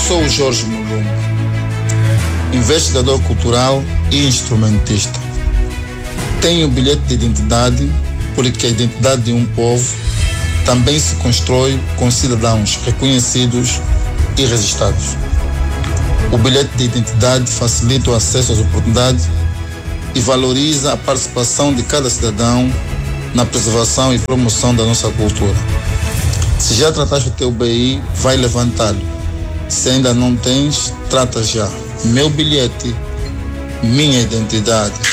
sou o Jorge Mulumba, investigador cultural e instrumentista. Tenho bilhete de identidade porque a identidade de um povo também se constrói com cidadãos reconhecidos e registrados. O bilhete de identidade facilita o acesso às oportunidades e valoriza a participação de cada cidadão na preservação e promoção da nossa cultura. Se já trataste o teu BI, vai levantá-lo. Se ainda não tens, trata já. Meu bilhete, minha identidade.